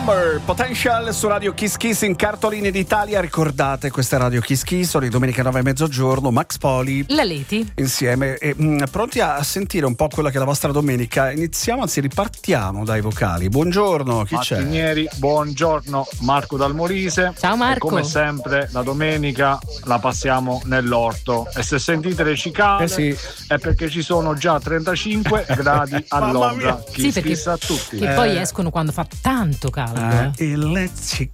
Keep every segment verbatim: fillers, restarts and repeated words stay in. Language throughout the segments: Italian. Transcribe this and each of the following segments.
Number, Potential su Radio Kiss Kiss in cartoline d'Italia. Ricordate, questa è Radio Kiss Kiss, ogni domenica nove e mezzogiorno, Max Poli, la Leti insieme e, mh, pronti a sentire un po' quella che è la vostra domenica. Iniziamo, anzi ripartiamo dai vocali. Buongiorno, chi c'è? Mattinieri, buongiorno, Marco dal Molise. Ciao Marco. E come sempre la domenica la passiamo nell'orto e se sentite le cicale eh sì. è perché ci sono già trentacinque gradi a Londra. Chi sì, perché a tutti. che eh. poi escono quando fa tanto caldo. Eh, le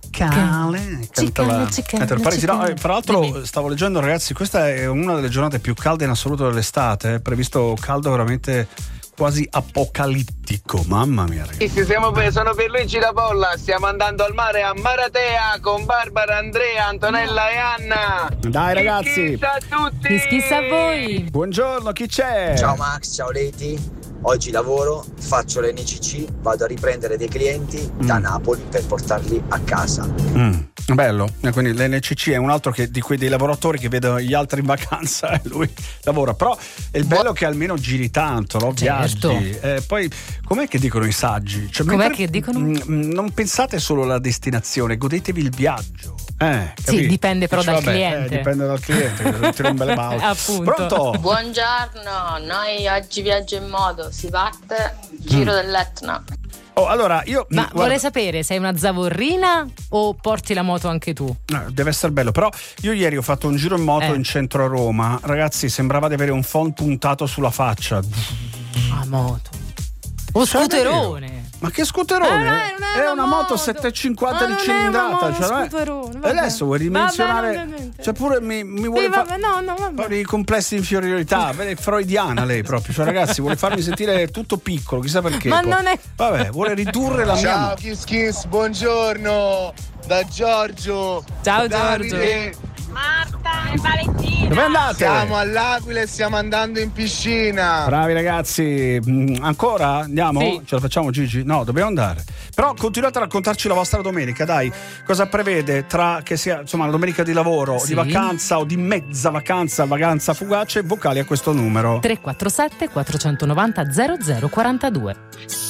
cicale, cicale, cicale, cicale. cicale. No, eh, tra l'altro Dimmi. stavo leggendo, ragazzi, questa è una delle giornate più calde in assoluto dell'estate, è previsto caldo veramente quasi apocalittico, mamma mia ragazzi. Sì, siamo, sono Pierluigi da Polla, stiamo andando al mare a Maratea con Barbara, Andrea, Antonella e Anna. Dai ragazzi, Chissà a tutti. Chi schissa a voi. buongiorno, chi c'è? Ciao Max, ciao Leti. Oggi lavoro, faccio l'N C C, vado a riprendere dei clienti mm. da Napoli per portarli a casa. Mm. Bello, e quindi l'N C C è un altro che, di quei dei lavoratori che vedono gli altri in vacanza e lui lavora, però è il bello che almeno giri tanto, no? Certo. Viaggi. Eh, poi com'è che dicono i saggi? Cioè, Com'è mentre, che dicono? mh, non pensate solo alla destinazione, godetevi il viaggio. Eh, Sì, capì? dipende però Dice, dal vabbè, cliente. Eh, dipende dal cliente, che ti rompe le balle. Appunto. Pronto? Buongiorno, noi oggi viaggio in moto, si parte Giro mm. dell'Etna. Oh, allora io Ma guarda, vorrei sapere, sei una zavorrina o porti la moto anche tu? deve essere bello, però io ieri ho fatto un giro in moto eh. in centro a Roma, ragazzi, sembrava di avere un phon puntato sulla faccia. Ah, moto. O scooterone. Ma che scooterone? Eh, non è, non è è una, una moto moto. settecentocinquanta Ma di non è una cilindrata. moto, Cioè, scooterone, e adesso vuoi ridimensionare? Vabbè, non cioè pure mi, mi vuole sì, fare vabbè, no, no, vabbè. i complessi di inferiorità. Vede, freudiana lei proprio. Cioè ragazzi, vuole farmi sentire tutto piccolo, chissà perché. Ma poi. non è. Vabbè, vuole ridurre la mia. Ciao Kiss Kiss, buongiorno da Giorgio. Ciao Davide. Giorgio. Marta e Valentina. Dove andate? Siamo all'Aquila e stiamo andando in piscina. Bravi ragazzi, mm, ancora? Andiamo? Sì. Ce la facciamo Gigi? No, dobbiamo andare. Però continuate a raccontarci la vostra domenica, dai. Cosa prevede tra che sia insomma la domenica di lavoro, Sì. di vacanza o di mezza vacanza, vacanza fugace, vocali a questo numero. tre quattro sette quattro nove zero zero zero quattro due.